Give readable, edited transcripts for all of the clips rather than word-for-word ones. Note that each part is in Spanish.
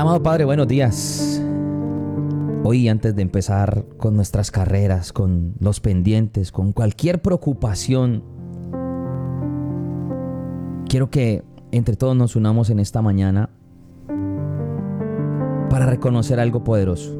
Amado Padre, buenos días. Hoy, antes de empezar con nuestras carreras, con los pendientes, con cualquier preocupación, quiero que entre todos nos unamos en esta mañana para reconocer algo poderoso.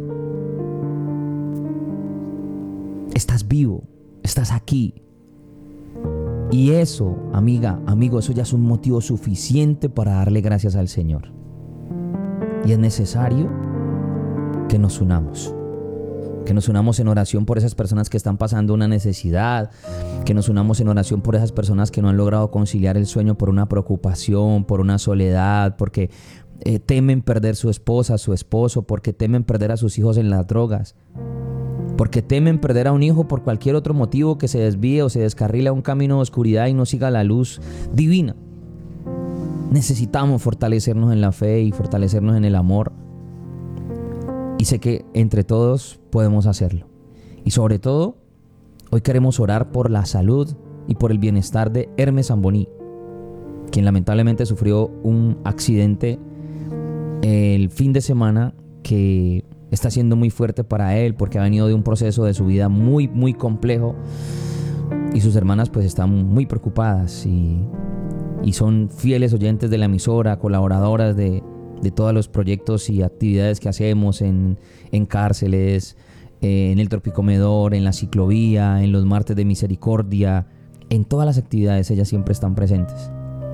Estás vivo, estás aquí. Y eso, amiga, amigo, eso ya es un motivo suficiente para darle gracias al Señor. Y es necesario que nos unamos en oración por esas personas que están pasando una necesidad, que nos unamos en oración por esas personas que no han logrado conciliar el sueño por una preocupación, por una soledad, porque temen perder su esposa, su esposo, porque temen perder a sus hijos en las drogas, porque temen perder a un hijo por cualquier otro motivo, que se desvíe o se descarrile a un camino de oscuridad y no siga la luz divina. Necesitamos fortalecernos en la fe y fortalecernos en el amor. Y sé que entre todos podemos hacerlo. Y sobre todo, hoy queremos orar por la salud y por el bienestar de Hermes Zamboni, quien lamentablemente sufrió un accidente el fin de semana que está siendo muy fuerte para él, porque ha venido de un proceso de su vida muy, muy complejo. Y sus hermanas pues están muy preocupadas y son fieles oyentes de la emisora, colaboradoras de todos los proyectos y actividades que hacemos en cárceles, en el Tropicomedor, en la ciclovía, en los martes de misericordia. En todas las actividades ellas siempre están presentes.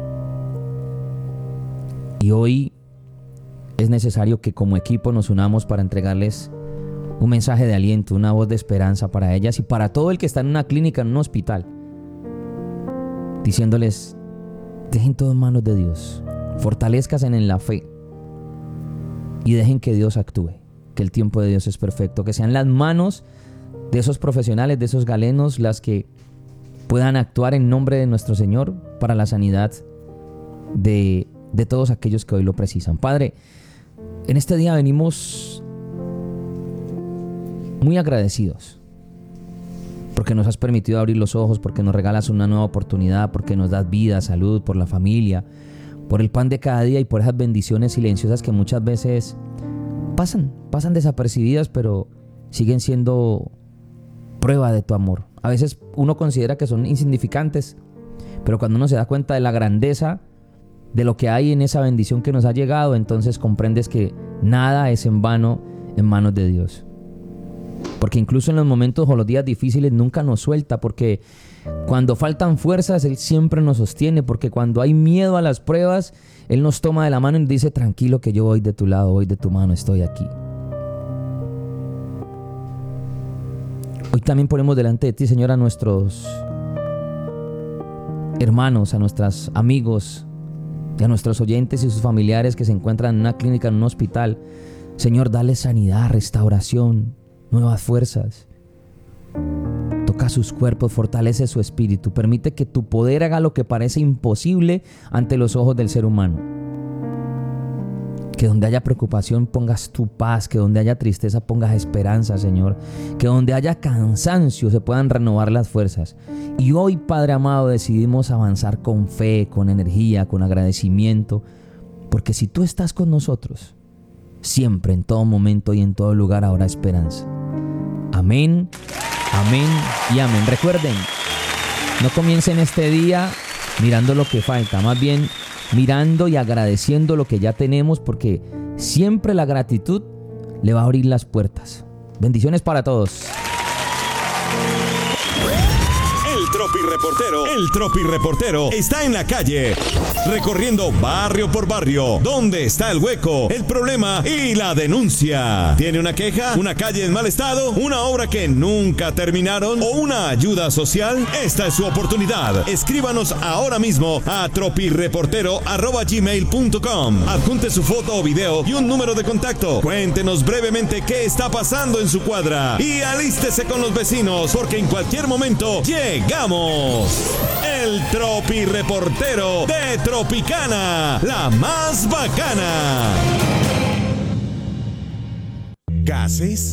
Y hoy es necesario que como equipo nos unamos para entregarles un mensaje de aliento, una voz de esperanza para ellas y para todo el que está en una clínica, en un hospital, diciéndoles: dejen todo en manos de Dios, fortalezcanse en la fe y dejen que Dios actúe, que el tiempo de Dios es perfecto, que sean las manos de esos profesionales, de esos galenos, las que puedan actuar en nombre de nuestro Señor para la sanidad de todos aquellos que hoy lo precisan. Padre, en este día venimos muy agradecidos porque nos has permitido abrir los ojos, porque nos regalas una nueva oportunidad, porque nos das vida, salud, por la familia, por el pan de cada día y por esas bendiciones silenciosas que muchas veces pasan desapercibidas, pero siguen siendo prueba de tu amor. A veces uno considera que son insignificantes, pero cuando uno se da cuenta de la grandeza de lo que hay en esa bendición que nos ha llegado, entonces comprendes que nada es en vano en manos de Dios. Porque incluso en los momentos o los días difíciles nunca nos suelta, porque cuando faltan fuerzas Él siempre nos sostiene, porque cuando hay miedo a las pruebas Él nos toma de la mano y nos dice: tranquilo, que yo voy de tu lado, voy de tu mano, estoy aquí. Hoy también ponemos delante de ti, Señor, a nuestros hermanos, a nuestros amigos y a nuestros oyentes y sus familiares que se encuentran en una clínica, en un hospital. Señor, dale sanidad, restauración, nuevas fuerzas. Toca sus cuerpos, fortalece su espíritu, permite que tu poder haga lo que parece imposible ante los ojos del ser humano. Que donde haya preocupación pongas tu paz, que donde haya tristeza pongas esperanza, Señor. Que donde haya cansancio se puedan renovar las fuerzas. Y hoy, Padre amado, decidimos avanzar con fe, con energía, con agradecimiento, porque si tú estás con nosotros, siempre, en todo momento y en todo lugar habrá esperanza. Amén, amén y amén. Recuerden, no comiencen este día mirando lo que falta, más bien mirando y agradeciendo lo que ya tenemos, porque siempre la gratitud le va a abrir las puertas. Bendiciones para todos. El Tropi Reportero está en la calle, recorriendo barrio por barrio, donde está el hueco, el problema y la denuncia. ¿Tiene una queja? ¿Una calle en mal estado? ¿Una obra que nunca terminaron? ¿O una ayuda social? Esta es su oportunidad. Escríbanos ahora mismo a tropireportero@gmail.com. Adjunte su foto o video y un número de contacto. Cuéntenos brevemente qué está pasando en su cuadra y alístese con los vecinos, porque en cualquier momento llegamos. El Tropi Reportero de Tropicana, la más bacana. Gases,